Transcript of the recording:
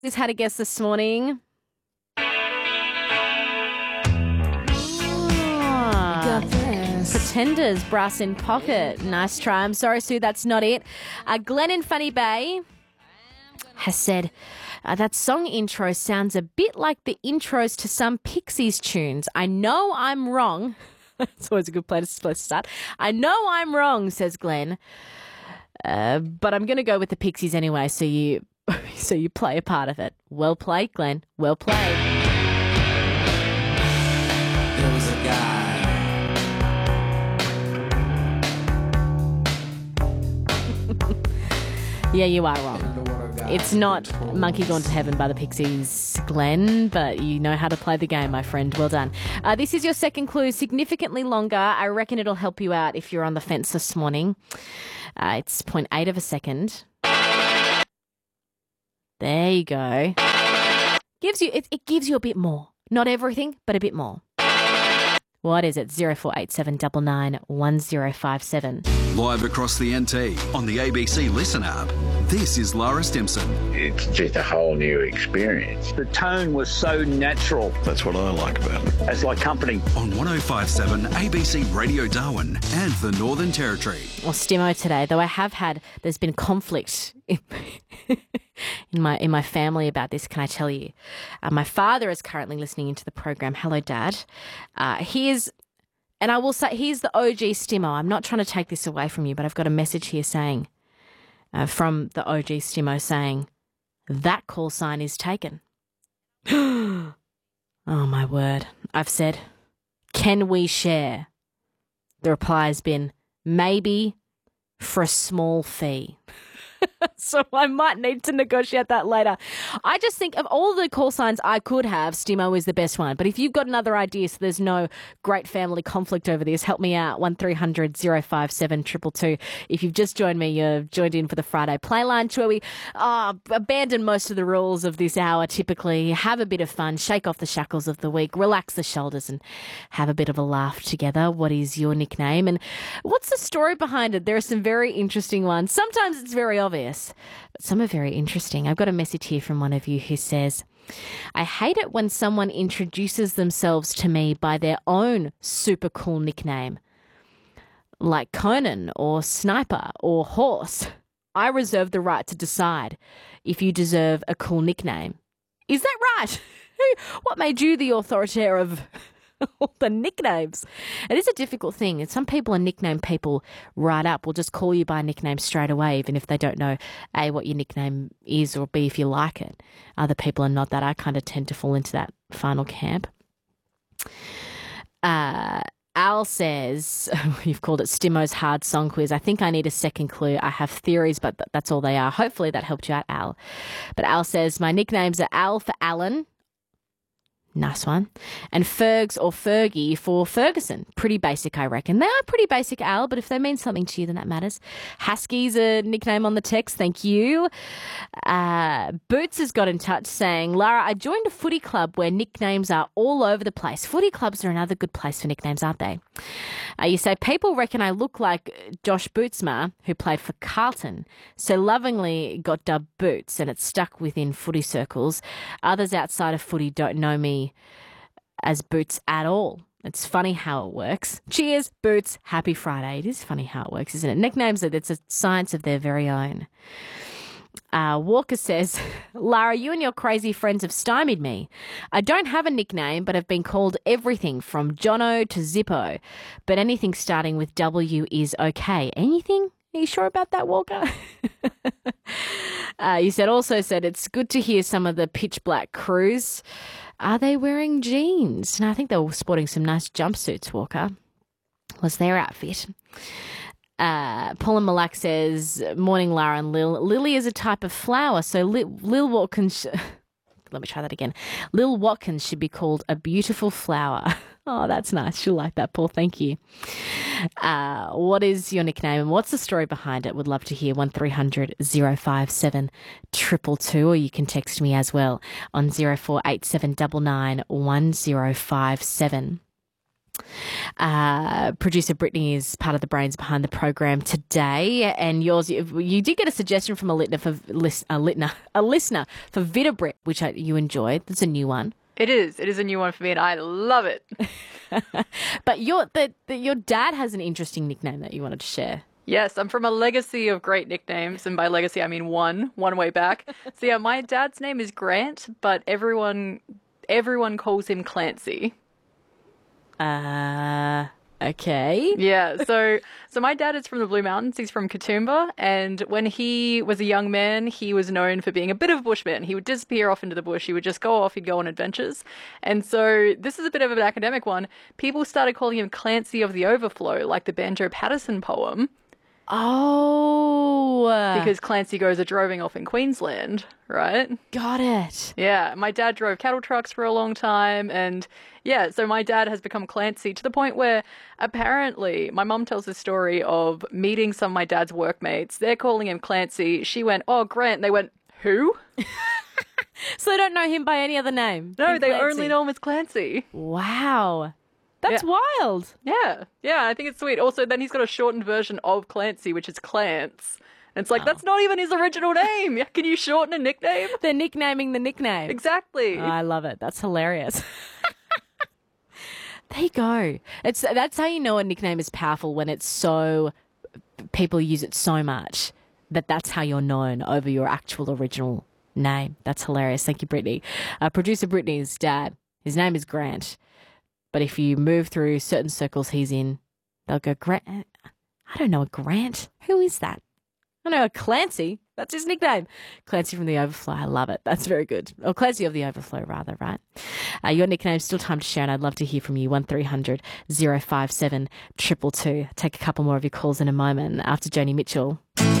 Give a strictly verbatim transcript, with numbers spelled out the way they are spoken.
Just had a guest this morning. Ah, Pretenders, Brass in Pocket. Nice try. I'm sorry, Sue, that's not it. Uh, Glenn in Funny Bay has said, uh, that song intro sounds a bit like the intros to some Pixies tunes. I know I'm wrong. That's always a good place to start. I know I'm wrong, says Glenn. Uh, but I'm going to go with the Pixies anyway, so you so you play a part of it. Well played, Glenn. Well played. There was a guy. Yeah, you are wrong. It's not Monkey Gone to Heaven by the Pixies, Glenn, but you know how to play the game, my friend. Well done. Uh, this is your second clue, significantly longer. I reckon it'll help you out if you're on the fence this morning. Uh, it's zero point eight of a second. There you go. Gives you it, it gives you a bit more. Not everything, but a bit more. What is it? zero four eight seven nine nine one zero five seven. Live across the N T on the A B C Listen app. This is Lara Stimson. It's just a whole new experience. The tone was so natural. That's what I like about it. It's like company. On one oh five seven A B C Radio Darwin and the Northern Territory. Well, Stimo today, though I have had, there's been conflict in, in my in my family about this, can I tell you? Uh, my father is currently listening into the program. Hello, Dad. Uh, he is, and I will say, he's the O G Stimo. I'm not trying to take this away from you, but I've got a message here saying, uh, from the O G Stimo saying, that call sign is taken. Oh, my word. I've said, can we share? The reply has been, maybe for a small fee. So I might need to negotiate that later. I just think of all the call signs I could have, Stimo is the best one. But if you've got another idea so there's no great family conflict over this, help me out. one three hundred oh five seven two two two. If you've just joined me, you've joined in for the Friday Play Lunch where we oh, abandon most of the rules of this hour typically, have a bit of fun, shake off the shackles of the week, relax the shoulders and have a bit of a laugh together. What is your nickname? And what's the story behind it? There are some very interesting ones. Sometimes it's very obvious, but some are very interesting. I've got a message here from one of you who says, I hate it when someone introduces themselves to me by their own super cool nickname, like Conan or Sniper or Horse. I reserve the right to decide if you deserve a cool nickname. Is that right? What made you the authoritaire of all the nicknames? It is a difficult thing. And some people are nickname people right up. Will just call you by a nickname straight away, even if they don't know, A, what your nickname is, or B, if you like it. Other people are not that. I kind of tend to fall into that final camp. Uh, Al says, you've called it Stimo's Hard Song Quiz. I think I need a second clue. I have theories, but th- that's all they are. Hopefully that helped you out, Al. But Al says, my nicknames are Al for Alan. Nice one. And Fergs or Fergie for Ferguson. Pretty basic, I reckon. They are pretty basic, Al, but if they mean something to you, then that matters. Husky's a nickname on the text. Thank you. Uh, Boots has got in touch saying, Lara, I joined a footy club where nicknames are all over the place. Footy clubs are another good place for nicknames, aren't they? Uh, you say, people reckon I look like Josh Bootsma, who played for Carlton, so lovingly got dubbed Boots, and it's stuck within footy circles. Others outside of footy don't know me as Boots at all. It's funny how it works. Cheers, Boots. Happy Friday. It is funny how it works, isn't it? Nicknames, it's a science of their very own. Uh, Walker says, Lara, you and your crazy friends have stymied me. I don't have a nickname, but have been called everything from Jono to Zippo. But anything starting with W is okay. Anything? Are you sure about that, Walker? uh, you said also said it's good to hear some of the pitch black crews. Are they wearing jeans? And I think they were sporting some nice jumpsuits, Walker. Was their outfit. Uh, Paul and Malak says, morning, Lara and Lil. Lily is a type of flower, so Lil, Lil Watkins... Sh- Let me try that again. Lil Watkins should be called a beautiful flower. Oh, that's nice. She'll like that, Paul. Thank you. Uh, what is your nickname and what's the story behind it? Would love to hear. one three hundred oh five seven two two two, or you can text me as well on zero four eight seven nine nine one zero five seven. Uh, producer Brittany is part of the brains behind the program today, and yours. You, you did get a suggestion from a listener for lis, a listener, a listener for Vitabrit, which I, you enjoyed. That's a new one. It is. It is a new one for me, and I love it. But your the, the, your dad has an interesting nickname that you wanted to share. Yes, I'm from a legacy of great nicknames, and by legacy I mean one, one way back. So yeah, my dad's name is Grant, but everyone everyone calls him Clancy. Uh, okay. Yeah, so so my dad is from the Blue Mountains. He's from Katoomba, and when he was a young man, he was known for being a bit of a bushman. He would disappear off into the bush. He would just go off. He'd go on adventures. And so this is a bit of an academic one. People started calling him Clancy of the Overflow, like the Banjo Patterson poem. Oh. Because Clancy goes a droving off in Queensland, right? Got it. Yeah, my dad drove cattle trucks for a long time, and yeah, so my dad has become Clancy to the point where apparently my mum tells the story of meeting some of my dad's workmates. They're calling him Clancy. She went, "Oh, Grant." And they went, "Who?" So they don't know him by any other name? No, they Clancy. only know him as Clancy. Wow. That's Yeah. wild. Yeah, yeah, I think it's sweet. Also, then he's got a shortened version of Clancy, which is Clance. And it's like, that's not even his original name. Can you shorten a nickname? They're nicknaming the nickname. Exactly. Oh, I love it. That's hilarious. There you go. It's that's how you know a nickname is powerful, when it's so people use it so much that that's how you're known over your actual original name. That's hilarious. Thank you, Brittany. Uh, producer Brittany's dad, his name is Grant, but if you move through certain circles he's in, they'll go, Grant. I don't know a Grant. Who is that? I know a Clancy. That's his nickname. Clancy from the Overflow. I love it. That's very good. Or Clancy of the Overflow, rather, right? Uh, your nickname, still time to share, and I'd love to hear from you. one three hundred oh five seven two two two. Take a couple more of your calls in a moment after Joni Mitchell.